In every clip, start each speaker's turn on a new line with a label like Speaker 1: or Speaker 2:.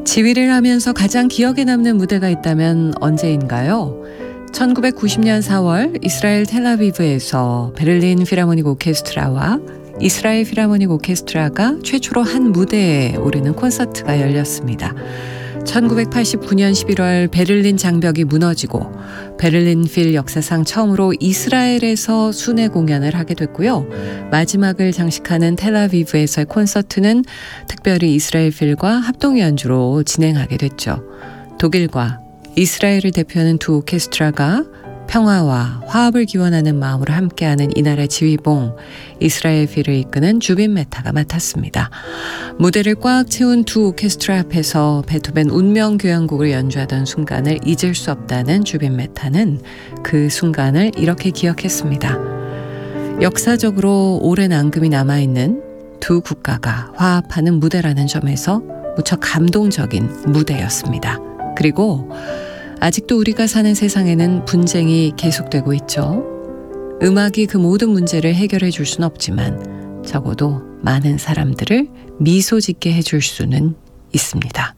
Speaker 1: 지휘를 하면서 가장 기억에 남는 무대가 있다면 언제인가요? 1990년 4월 이스라엘 텔아비브에서 베를린 필하모닉 오케스트라와 이스라엘 필하모닉 오케스트라가 최초로 한 무대에 오르는 콘서트가 열렸습니다. 1989년 11월 베를린 장벽이 무너지고 베를린 필 역사상 처음으로 이스라엘에서 순회 공연을 하게 됐고요. 마지막을 장식하는 텔아비브에서의 콘서트는 특별히 이스라엘 필과 합동 연주로 진행하게 됐죠. 독일과 이스라엘을 대표하는 두 오케스트라가 평화와 화합을 기원하는 마음으로 함께하는 이날의 지휘봉, 이스라엘 필을 이끄는 주빈 메타가 맡았습니다. 무대를 꽉 채운 두 오케스트라 앞에서 베토벤 운명교향곡을 연주하던 순간을 잊을 수 없다는 주빈 메타는 그 순간을 이렇게 기억했습니다. 역사적으로 오랜 앙금이 남아있는 두 국가가 화합하는 무대라는 점에서 무척 감동적인 무대였습니다. 그리고 아직도 우리가 사는 세상에는 분쟁이 계속되고 있죠. 음악이 그 모든 문제를 해결해 줄 수는 없지만 적어도 많은 사람들을 미소 짓게 해줄 수는 있습니다.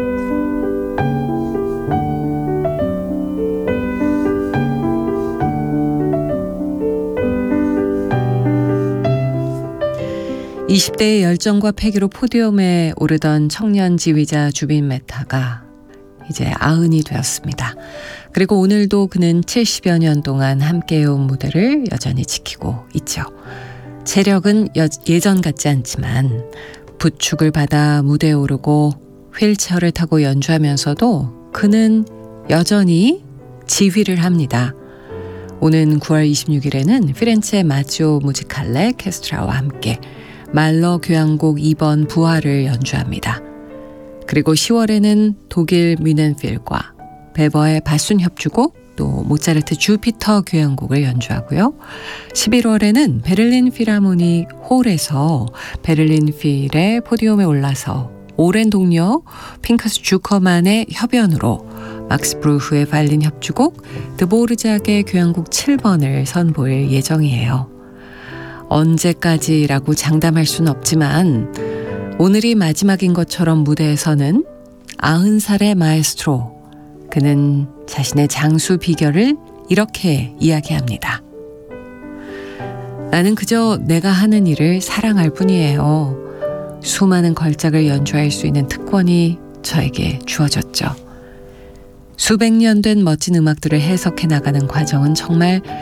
Speaker 1: (20대의) 열정과 패기로 포디움에 오르던 청년 지휘자 주빈 메타가 이제 90이 되었습니다. 그리고 오늘도 그는 70여 년 동안 함께해온 무대를 여전히 지키고 있죠. 체력은 예전 같지 않지만 부축을 받아 무대에 오르고 휠체어를 타고 연주하면서도 그는 여전히 지휘를 합니다. 오는 9월 26일에는 피렌체 마지오 무지칼레 케스트라와 함께 말러 교향곡 2번 부활을 연주합니다. 그리고 10월에는 독일 뮌헨필과 베버의 바순 협주곡, 또 모차르트 주피터 교향곡을 연주하고요. 11월에는 베를린 필하모닉 홀에서 베를린 필의 포디움에 올라서 오랜 동료 핑커스 주커만의 협연으로 막스 브루흐의 바이올린 협주곡, 드보르작의 교향곡 7번을 선보일 예정이에요. 언제까지라고 장담할 수는 없지만 오늘이 마지막인 것처럼 무대에서는 90살의 마에스트로, 그는 자신의 장수 비결을 이렇게 이야기합니다. 나는 그저 내가 하는 일을 사랑할 뿐이에요. 수많은 걸작을 연주할 수 있는 특권이 저에게 주어졌죠. 수백 년 된 멋진 음악들을 해석해 나가는 과정은 정말